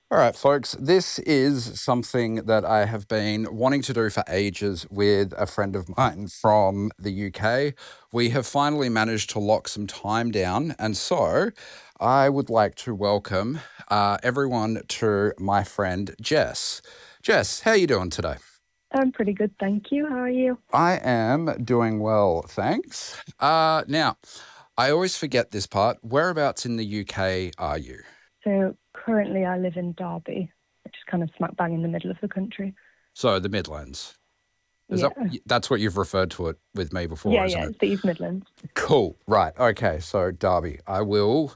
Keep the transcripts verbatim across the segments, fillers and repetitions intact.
All right, folks, this is something that I have been wanting to do for ages with a friend of mine from the U K. We have finally managed to lock some time down, and so I would like to welcome uh, everyone to my friend Jess. Jess, how are you doing today? I'm pretty good, thank you. How are you? I am doing well, thanks. Uh, now, I always forget this part. Whereabouts in the U K are you? So currently I live in Derby, which is kind of smack bang in the middle of the country. So, the Midlands. Is that Yeah. that's what you've referred to it with me before, Yeah, isn't yeah, it? it's the East Midlands. Cool. Right. Okay. So Derby. I will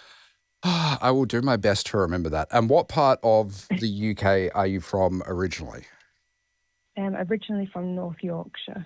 I will do my best to remember that. And what part of the U K are you from originally? Um, originally from North Yorkshire.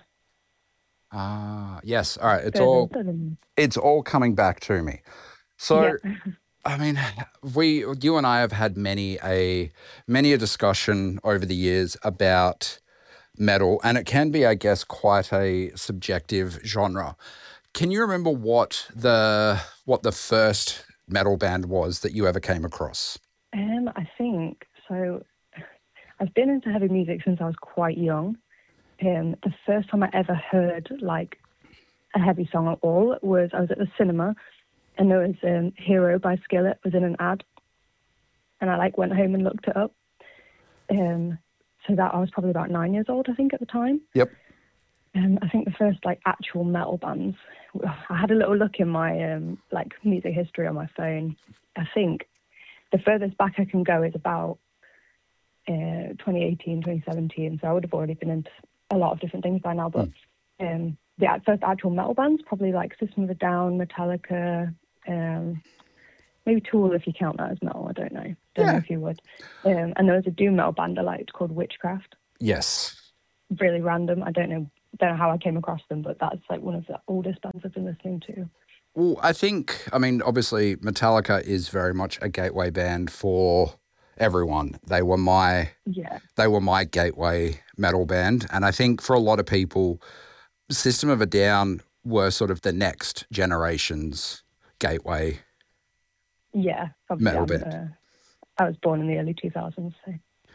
Ah, yes. All right. It's Further, all further north. it's all coming back to me. Yeah. So I mean, we you and I have had many a many a discussion over the years about metal, and it can be, I guess, quite a subjective genre. Can you remember what the what the first metal band was that you ever came across? Um, I think so. I've been into heavy music since I was quite young. Um, the first time I ever heard like a heavy song at all was I was at the cinema and there was um, Hero by Skillet was in an ad and I like went home and looked it up. Um, so that I was probably about nine years old, I think, at the time. Yep. Um, I think the first like actual metal bands. I had a little look in my um, like music history on my phone. I think the furthest back I can go is about uh, twenty eighteen, twenty seventeen. So I would have already been into a lot of different things by now. But Mm. um, the act- first actual metal bands, probably like System of a Down, Metallica, um, maybe Tool if you count that as metal. I don't know. Don't know Yeah. if you would. Um, and there was a doom metal band I liked called Witchcraft. Yes. Really random. I don't know don't know how I came across them, but that's like one of the oldest bands I've been listening to. Well, I think, I mean, obviously, Metallica is very much a gateway band for everyone. They were my Yeah, they were my gateway metal band, and I think for a lot of people, System of a Down were sort of the next generation's gateway yeah. Obviously, metal I'm. band. Uh, I was born in the early two thousands, so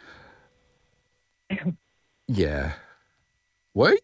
Yeah. Wait.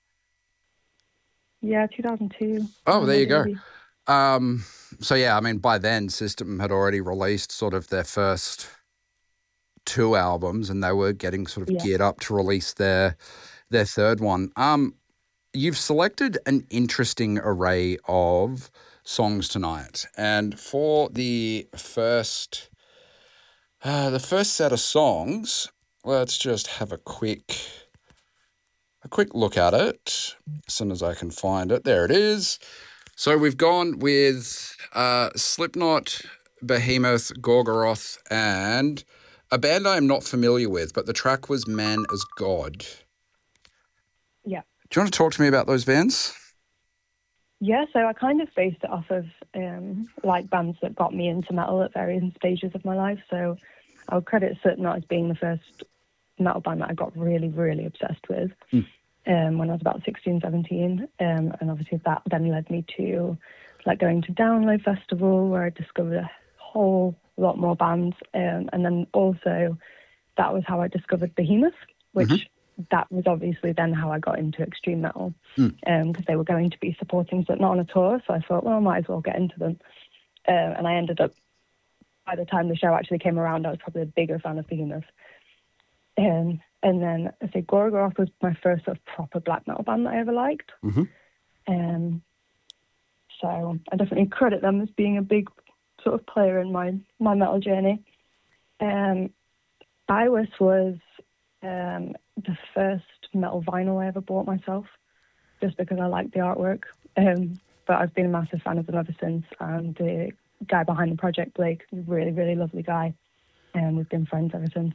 yeah, two thousand two, Oh, around there there you go. maybe. Um, so yeah, I mean, by then, System had already released sort of their first two albums, and they were getting sort of Yeah, geared up to release their their third one. Um, you've selected an interesting array of songs tonight, and for the first uh, the first set of songs, let's just have a quick a quick look at it as soon as I can find it. There it is. So we've gone with uh, Slipknot, Behemoth, Gorgoroth, and a band I am not familiar with, but the track was Man as God. yeah, Do you want to talk to me about those bands? yeah. So I kind of based it off of um, like bands that got me into metal at various stages of my life. So I would credit Slipknot as being the first metal band that I got really, really obsessed with. Mm. Um, when I was about sixteen, seventeen. Um, and obviously that then led me to like going to Download Festival where I discovered a whole lot more bands. Um, and then also that was how I discovered Behemoth, which Mm-hmm. that was obviously then how I got into extreme metal Mm. because um, they were going to be supporting Slipknot on a tour. So I thought, well, I might as well get into them. Um, and I ended up, by the time the show actually came around, I was probably a bigger fan of Behemoth. Um, and then I say Gorgoroth was my first sort of proper black metal band that I ever liked. Mm-hmm. Um, so I definitely credit them as being a big sort of player in my, my metal journey. Um, Iris was um, the first metal vinyl I ever bought myself, just because I liked the artwork. Um, but I've been a massive fan of them ever since. And the guy behind the project, Blake, really, really lovely guy. And we've been friends ever since.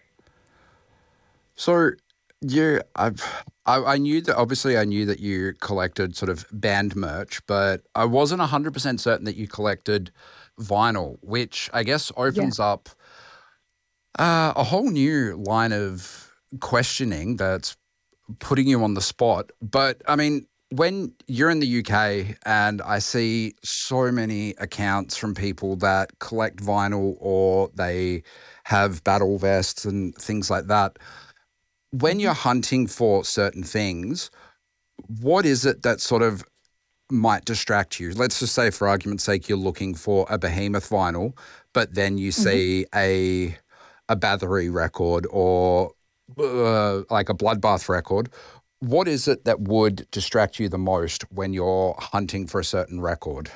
So, yeah, I've I, I knew that obviously I knew that you collected sort of band merch, but I wasn't one hundred percent certain that you collected vinyl, which I guess Yeah. opens up uh, a whole new line of questioning that's putting you on the spot. But I mean, when you're in the U K and I see so many accounts from people that collect vinyl or they have battle vests and things like that, when Hmm. you're hunting for certain things, what is it that sort of might distract you? Let's just say, for argument's sake, you're looking for a Behemoth vinyl, but then you Hmm. see a a Bathory record or uh, like a Bloodbath record. What is it that would distract you the most when you're hunting for a certain record?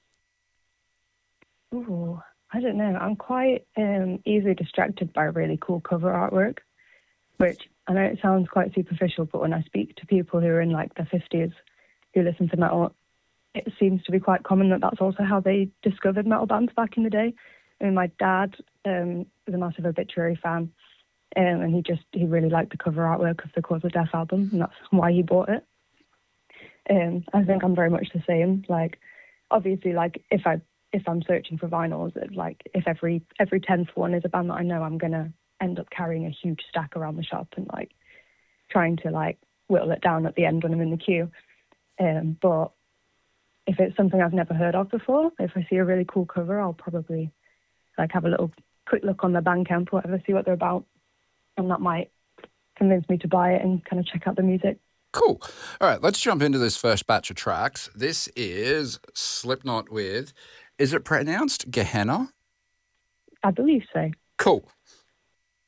Ooh, I don't know. I'm quite um, easily distracted by really cool cover artwork, which I know it sounds quite superficial, but when I speak to people who are in like their fifties who listen to metal, it seems to be quite common that that's also how they discovered metal bands back in the day. I mean, my dad um, was a massive Obituary fan, um, and he just he really liked the cover artwork of the Cause of Death album, and that's why he bought it. Um, I think I'm very much the same. Like, obviously, like if I if I'm searching for vinyls, it's like if every every tenth one is a band that I know, I'm gonna end up carrying a huge stack around the shop and like trying to like whittle it down at the end when I'm in the queue. Um, but if it's something I've never heard of before, if I see a really cool cover, I'll probably like have a little quick look on their Bandcamp or whatever, see what they're about, and that might convince me to buy it and kind of check out the music. Cool. All right, let's jump into this first batch of tracks. This is Slipknot with, is it pronounced Gehenna? I believe so. Cool.